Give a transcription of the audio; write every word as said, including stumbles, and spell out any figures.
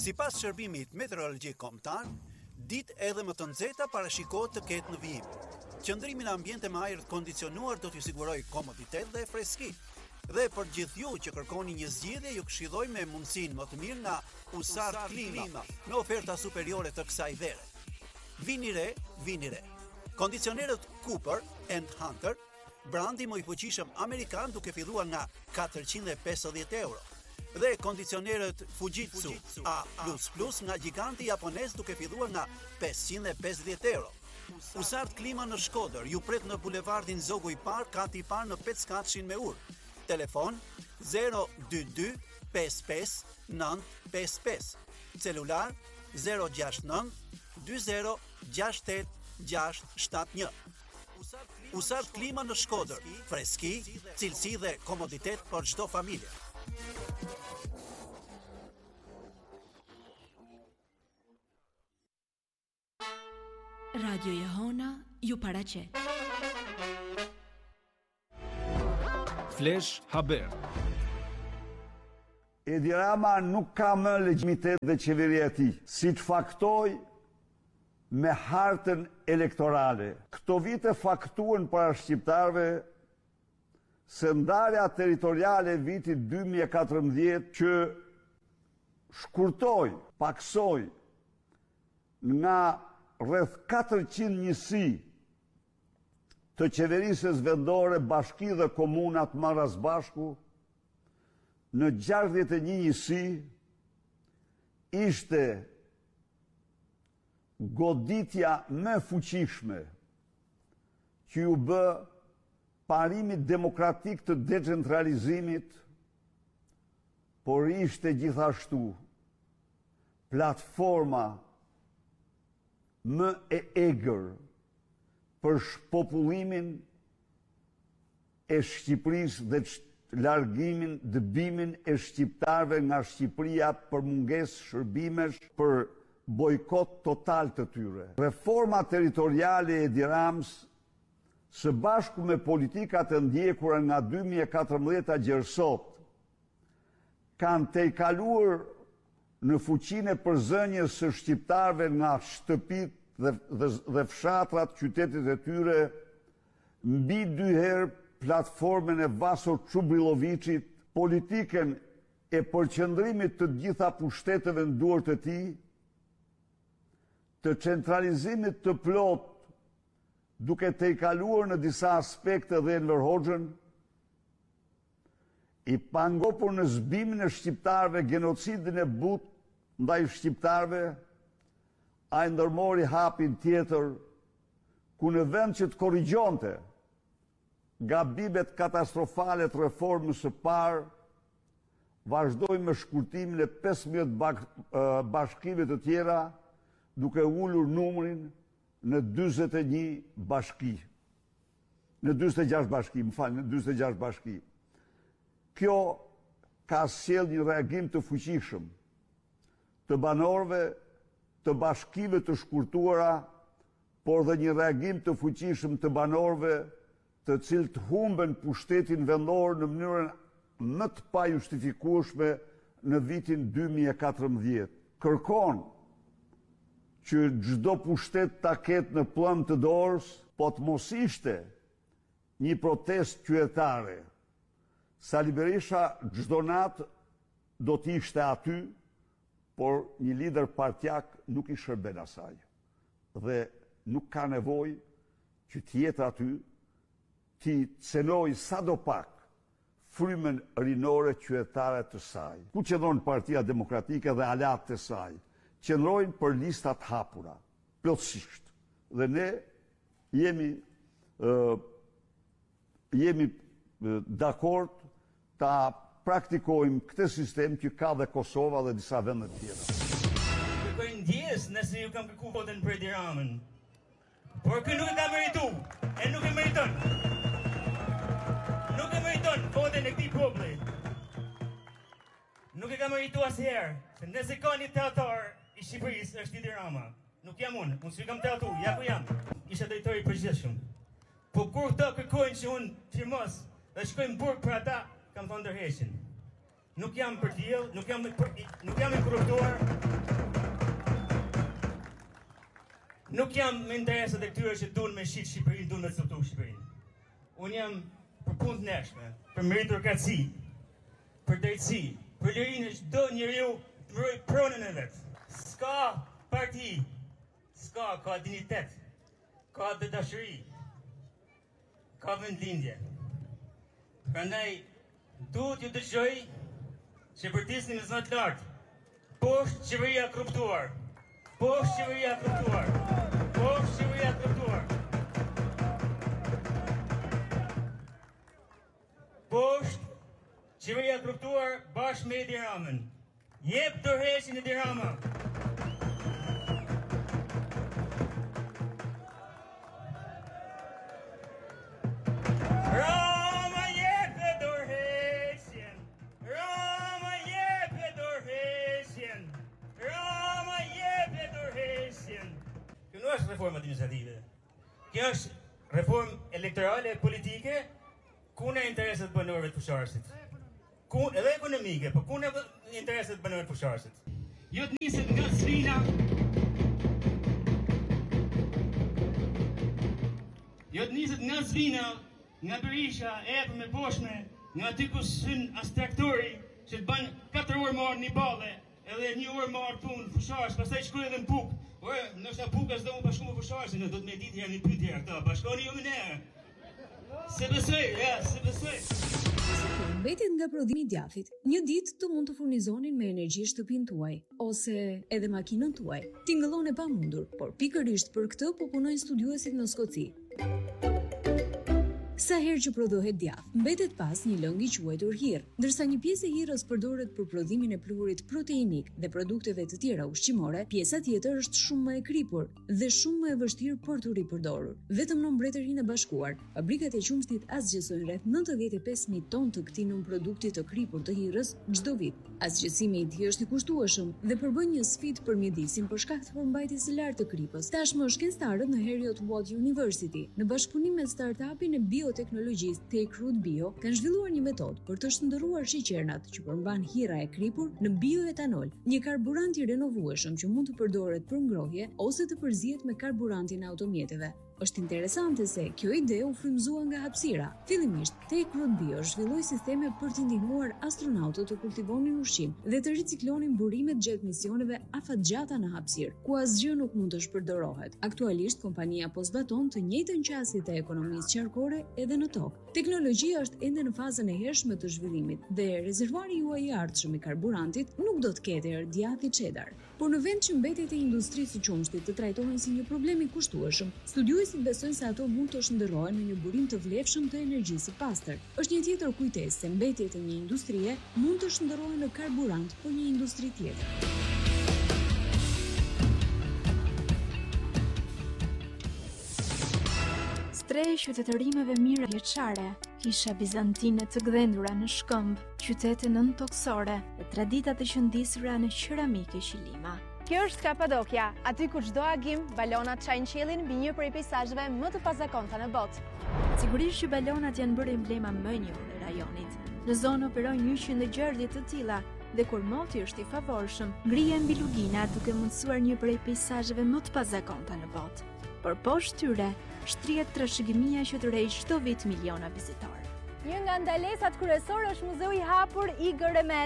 Sipas shërbimit meteorologjik kombëtar, ditë edhe më të nxehta parashikohet të ketë në vijim. Qëndrimi në ambiente me ajër të kondicionuar do t'ju sigurojë komoditet dhe freski. Dhe për gjithë ju që kërkoni një zgjidhje, ju këshilloj me mundësinë më të mirë nga Usart Klima, me oferta superiore të kësaj vere. Vini re, vini re. Kondicionerët Cooper and Hunter, brandi më i fuqishëm amerikan, duke filluar nga katërqind e pesëdhjetë euro. Dhe kondicionerët Fujitsu A plus plus nga giganti japonez, duke filluar nga pesëqind e pesëdhjetë euro. Usart Klima në Shkodër ju pret në bulevardin Zogu i Parë, kati i parë në Peckatshin me Ur. Telefon zero dy dy pesë pesë nëntë pesë pesë. Celular zero gjasht nëntë dy zero gjasht tetë gjasht shtatë një. Usart Klima në Shkodër, freski, cilësi dhe komoditet për çdo familje. Radio Jehona ju paraqet. Flash Haber. Edi Rama nuk ka më legjitimitet dhe qeveria e tij, siç faktoi me hartën elektorale. Këto vite faktuan para shqiptarëve se ndarja territoriale e vitit dy mijë e katërmbëdhjetë që shkurtoi, paksoi nga rreth katërqind njësi të qeverisës vendore, bashki dhe komunat marrë së bashku, në gjashtëdhjetë e një njësi ishte goditja më fuqishme që ju bë parimit demokratik të decentralizimit, por ishte gjithashtu platforma më e egër për shpopullimin e Shqipërisë dhe largimin, dëbimin e shqiptarëve nga Shqipëria për mungesë shërbimesh, për bojkot total të tyre. Reforma territoriale e Edi Ramës, së bashku me politikat e ndjekura nga dy mijë e katërmbëdhjetë gjerë sot, kanë tejkaluar në fuqinë e përzënjes së shqiptarëve nga shtëpit dhe, dhe, dhe fshatrat, qytetet e tyre, mbi dy herë platformën e Vaso Çubrilovicit, politikën e përqendrimit të gjitha pushteteve në duart e tij, të centralizimit të plot, duke tejkaluar në disa aspekte dhe Enver Hoxhën, i pangopur në zbimin e shqiptarëve, genocidin e but ndaj shqiptarëve, a i ndërmori hapin tjetër, ku në vend që të korrigjonte gabimet katastrofale të reformës së parë, vazhdoi me shkurtimin e pesëmbëdhjetë bashkive të tjera, duke ullur numrin në dyzet e një bashki. Në dyzet e gjashtë bashki, më falë, në dyzet e gjashtë bashki. Kjo ka sjell një reagim të fuqishëm të banorëve, të bashkive të shkurtuara, por dhe një reagim të fuqishëm të banorëve të cilët humben pushtetin vendor në mënyrën më të pajustifikueshme në vitin dy mijë e katërmbëdhjetë. Kërkon që çdo pushtet ta ketë në pllën të dorës, po të mos ishte një protestë qytetare. Sali Berisha çdo natë do t'ishte aty, por një lider partjak nuk i shërben asaj. Dhe nuk ka nevojë që t'jetë aty, t'i cenoj sadopak frymën rinore qytetare të saj. Ku qëndron Partia Demokratike dhe aleatët e saj? Qëndrojnë për listat hapura, plotësisht. Dhe ne jemi uh, jemi uh, dakord ta praktikojmë këtë sistem që ka dhe Kosova dhe disa vende të tjera. Kërkoj ndjes nëse ju kam kërkuar votën për Edi Ramën. Por ky nuk e ka meritu, e nuk e meriton. Nuk e meriton votën e këtij populli. Nuk e ka meritu asherë, se nëse ka një teatar i Shqipërisë është Edi Rama. Nuk jam unë, unë s'u kam teatru, ja ku jam. Isha drejtori i përgjithshëm. Po kur këta kërkojnë që unë firmos dhe shkojmë burg për ata, kam thonë ndërheqin. Nuk jam për diell, nuk jam për, nuk jam i korruptuar, Nuk jam me interesat e këtyre që duan me shit Shqipërinë, duan me coptu Shqipërinë. Unë jam për punë të ndershme, për meritokraci, për drejtësi, për lirinë e çdo njeriu të mbrojë pronën e vet. S'ka parti, s'ka, ka dignitet, ka dhe dashuri, ka vendlindje. Prandaj duhet ju dëgjoj që përtisni me zot lart. Poshtë qeveria korruptuar. Poshtë qeveria korruptuar. Poshtë qeveria korruptuar. Poshtë qeveria korruptuar bashkë me Edi Ramën. Jep dorëheqjen Edi Rama. Rama jep dorëheqjen. Rama jep dorëheqjen. Rama jep dorëheqjen. Kjo nuk është reforma administrative. Kjo është reformë elektorale e politike kundër interesat banorëve të fusharësit. Ku edhe ekonomike, po kundër interesat banorëve të fusharësit. Jo të niset nga Zvina. Jo të niset nga Zvina, nga Berisha, e për me poshme, nga aty ku syn as traktori, që të banë katër orë marë një balle, edhe një orë marë punë fusharës, pastaj shkruaj edhe në puk. Ore, nështë a puka s'do mu pashku më fusharës, në do të me ditë herë një pyetje herë këta, bashkoni ju më nërë. Se besoj, ja, se besoj. Mbetet nga prodhimi i djathit, një ditë të mund të furnizonin me energji shtëpinë tuaj ose edhe makinën tuaj. Tingëllon e pamundur, por pikërisht për këtë po punojnë studiuesit në Skoci. Sa herë që prodhohet djath, mbetet pas një lëng i quajtur hirr, ndërsa një pjesë e hirrës përdoret për prodhimin e pluhurit proteinik dhe produkteve të tjera ushqimore, pjesa tjetër është shumë më e kripur dhe shumë më e vështirë për të ripërdorur. Vetëm në Mbretërinë e Bashkuar, fabrikat e qumshtit asgjësojnë rreth nëntëdhjetë e pesë mijë tonë të këtij produkti të kripur të hirrës çdo vit. Asgjësimi i tij është i kushtueshëm dhe përbën një sfidë për mjedisin për shkak të përmbajtjes së lartë të kripës. Tashmë shkencëtarët në Heriot Watt University, në bashkëpunim me startupin e bioteknologjisë Take Root Bio, kanë zhvilluar një metodë për të shndërruar shiqernat që përmban hirra e kripur në bioetanol, një karburant i renovueshëm që mund të përdoret për ngrohje ose të përzihet me karburantin e automjeteve. Është interesante se kjo ide u frymëzua nga hapësira. Fillimisht, Take Root Bio zhvilloi sisteme për të ndihmuar astronautët të kultivonin ushqim dhe të riciklonin burimet gjatë misioneve afatgjata në hapësirë, ku asgjë nuk mund të shpërdorohet. Aktualisht, kompania po zbaton të njëjtën qasje të ekonomisë qarkore edhe në tokë. Teknologjia është ende në fazën e hershme të zhvillimit dhe rezervuari juaj i ardhshëm i karburantit nuk do të ketë erë djathi cheddar. Por në vend që mbetjet e industrisë së qumshtit të trajtohen si një problem i kushtueshëm, studiuesit besojnë se ato mund të shndërrohen në një burim të vlefshëm të energjisë së pastër. Është një tjetër kujtesë se mbetjet e një industrie mund të shndërrohen në karburant për një industri tjetër. Tre qytetërimeve mira vjeçare, kisha bizantine të gdhendura në Shkëmbë, qytete nëntoksore dhe traditat e qëndisura në qeramike Qilima. Kjo është Kapadokia, aty ku çdo agim balonat çajnë qiellin mbi një prej peizazheve më të pazakonta në botë. Sigurisht që balonat janë bërë emblema më e njohur e rajonit. Në zonë operojnë njëqind gjerdhje të tilla dhe kur moti është i favorshëm, ngrihen mbi lugina duke mundësuar një prej peizazheve më të pazakonta në botë. Por poshtë tyre shtrihet trashëgimia që tërheq çdo vit miliona vizitorë. Një nga ndalesat kryesore është Muzeu i Hapur i Gërëmet.